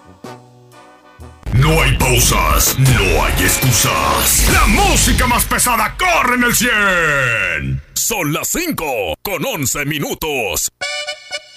No hay pausas, no hay excusas. La música más pesada corre en el 100. Son las 5:11.